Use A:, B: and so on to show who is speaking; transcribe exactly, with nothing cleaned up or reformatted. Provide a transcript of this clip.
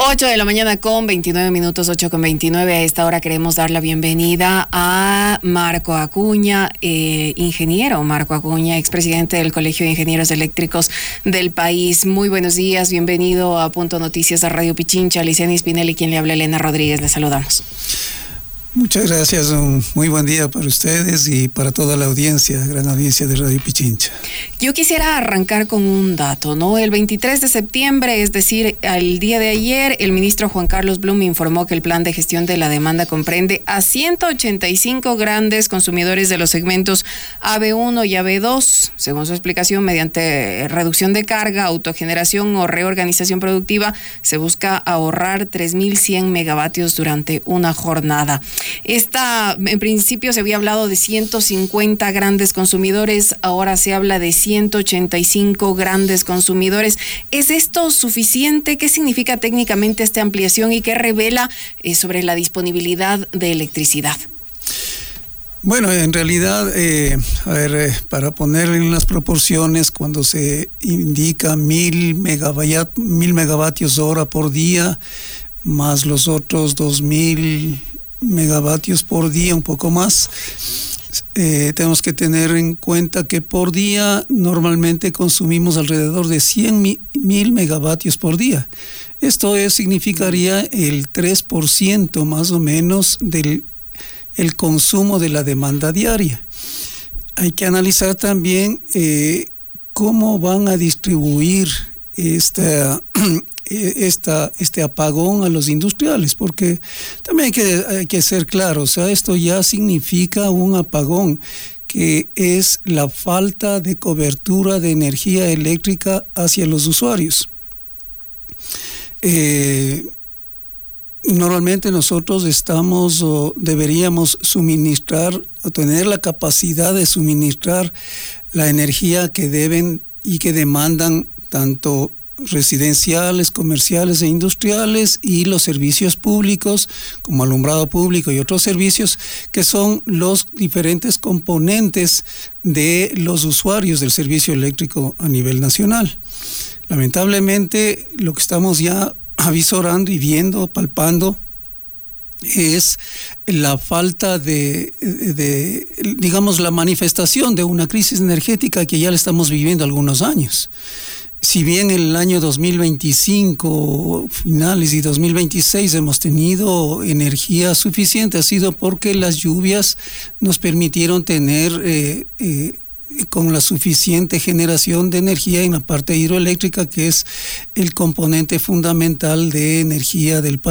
A: ocho de la mañana con veintinueve minutos, ocho con veintinueve. A esta hora queremos dar la bienvenida a Marco Acuña, eh, ingeniero Marco Acuña, expresidente del Colegio de Ingenieros Eléctricos del país. Muy buenos días, bienvenido a Punto Noticias a Radio Pichincha. Liciani Spinelli, quien le habla, Elena Rodríguez, le saludamos.
B: Muchas gracias, un muy buen día para ustedes y para toda la audiencia, gran audiencia de Radio Pichincha.
A: Yo quisiera arrancar con un dato, ¿no? El veintitrés de septiembre, es decir, al día de ayer, el ministro Juan Carlos Blum informó que el plan de gestión de la demanda comprende a ciento ochenta y cinco grandes consumidores de los segmentos A B uno y A B dos. Según su explicación, mediante reducción de carga, autogeneración o reorganización productiva, se busca ahorrar tres mil cien megavatios durante una jornada. Esta, en principio se había hablado de ciento cincuenta grandes consumidores, ahora se habla de ciento ochenta y cinco grandes consumidores. ¿Es esto suficiente? ¿Qué significa técnicamente esta ampliación y qué revela eh, sobre la disponibilidad de electricidad?
B: Bueno, en realidad, eh, a ver, eh, para ponerle en las proporciones, cuando se indica mil megavatios, mil megavatios hora por día, más los otros dos mil megavatios por día, un poco más, eh, tenemos que tener en cuenta que por día normalmente consumimos alrededor de cien mil megavatios por día. Esto es, significaría el tres por ciento más o menos del el consumo de la demanda diaria. Hay que analizar también eh, cómo van a distribuir esta Esta, este apagón a los industriales, porque también hay que, hay que ser claros, o sea, esto ya significa un apagón que es la falta de cobertura de energía eléctrica hacia los usuarios. Eh, normalmente nosotros estamos o deberíamos suministrar o tener la capacidad de suministrar la energía que deben y que demandan tanto residenciales, comerciales e industriales y los servicios públicos como alumbrado público y otros servicios que son los diferentes componentes de los usuarios del servicio eléctrico a nivel nacional. Lamentablemente lo que estamos ya avisorando y viendo, palpando, es la falta de, de, digamos, la manifestación de una crisis energética que ya la estamos viviendo algunos años. Si bien en el año dos mil veinticinco, finales y dos mil veintiséis hemos tenido energía suficiente, ha sido porque las lluvias nos permitieron tener eh, eh, con la suficiente generación de energía en la parte hidroeléctrica, que es el componente fundamental de energía del país.